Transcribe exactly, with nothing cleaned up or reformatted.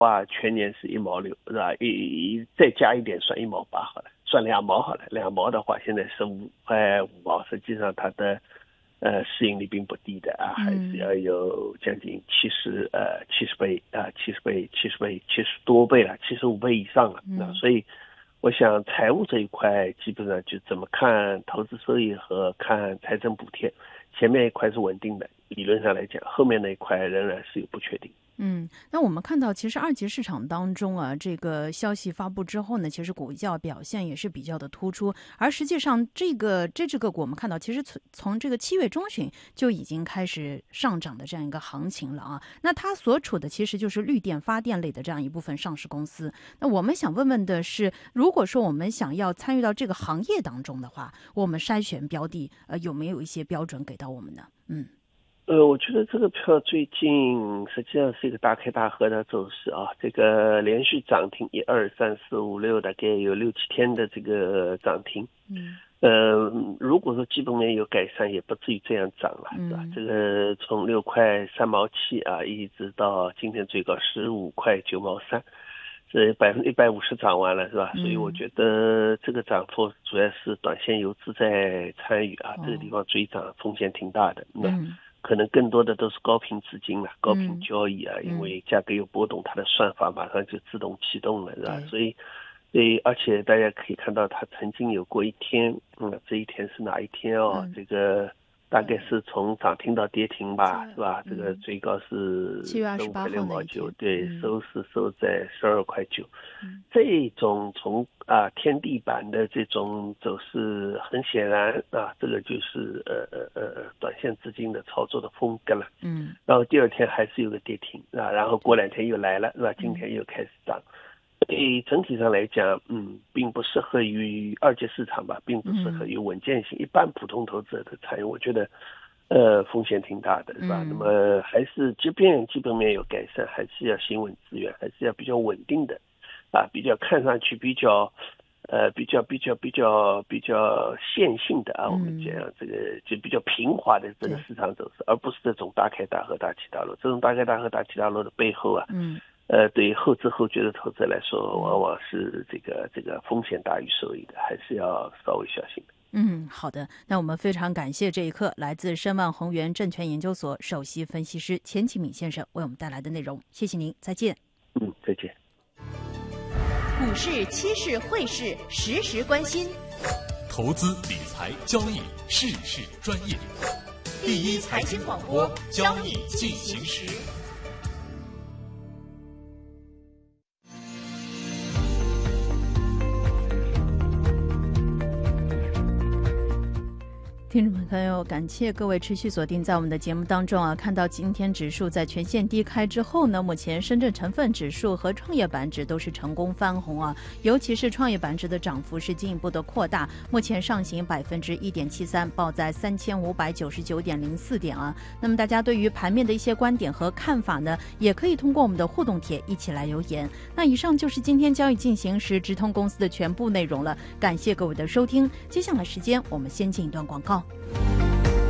话全年是一毛六，是吧？一再加一点算一毛八好了，算两毛好了。两毛的话，现在是五块五毛，实际上它的呃市盈率并不低的啊，还是要有将近七十呃七十倍啊，七十倍、七十倍、七十多倍了，七十五倍以上了。那、嗯、所以我想财务这一块基本上就怎么看投资收益和看财政补贴，前面一块是稳定的，理论上来讲，后面那一块仍然是有不确定。 嗯，那我们看到其实二级市场当中啊，这个消息发布之后呢，其实股价表现也是比较的突出，而实际上这个这只个股我们看到其实从从这个七月中旬就已经开始上涨的这样一个行情了啊。那它所处的其实就是绿电发电类的这样一部分上市公司。那我们想问问的是，如果说我们想要参与到这个行业当中的话，我们筛选标的呃有没有一些标准给到我们呢？嗯。 呃，我觉得这个票最近实际上是一个大开大合的走势啊，这个连续涨停一二三四五六，大概有六七天的这个涨停。嗯，呃，如果说基本面有改善，也不至于这样涨了，是吧？嗯、这个从六块三毛七啊，一直到今天最高十五块九毛三，这百分之一百五十涨完了，是吧？嗯、所以我觉得这个涨幅主要是短线游资在参与啊，哦、这个地方追涨风险挺大的。那、嗯可能更多的都是高频资金了，高频交易啊，嗯、因为价格有波动，它的算法马上就自动启动了，是吧？所以，所以而且大家可以看到，它曾经有过一天，嗯，这一天是哪一天哦？嗯、这个大概是从涨停到跌停吧，是吧？嗯、这个最高是七月二十八号六毛九，对， 嗯、 收是收在十二块九。嗯、这种从啊天地板的这种走势，很显然啊，这个就是呃呃呃短线资金的操作的风格了。嗯。然后第二天还是有个跌停啊，然后过两天又来了，是吧？今天又开始涨。所以整体上来讲，嗯，并不适合于二级市场吧，并不适合于稳健型、嗯、一般普通投资者的参与。我觉得，呃，风险挺大的，是吧？嗯、那么还是即便基本面有改善，还是要行稳致远，还是要比较稳定的，啊，比较看上去比较，呃，比较比较比较比较线性的啊，我们讲这个就比较平滑的这个市场走势，而不是这种大开大合、大起大落。这种大开大合、大起大落的背后啊，嗯。呃，对于后知后觉的投资来说，往往是这个这个风险大于收益的，还是要稍微小心的。 嗯，好的。那我们非常感谢这一刻来自申万宏源证券研究所首席分析师钱启敏先生为我们带来的内容，谢谢您，再见。 嗯，再见。 股市、期市、汇市，时时关心。 投资理财交易，事事专业。第一财经广播，交易进行时。 听众朋友，感谢各位持续锁定在我们的节目当中啊！看到今天指数在全线低开之后呢，目前深圳成分指数和创业板指都是成功翻红啊，尤其是创业板指的涨幅是进一步的扩大，目前上行百分之一点七三，报在三千五百九十九点零四点啊。那么大家对于盘面的一些观点和看法呢，也可以通过我们的互动帖一起来留言。那以上就是今天交易进行时直通公司的全部内容了，感谢各位的收听。接下来时间我们先进一段广告。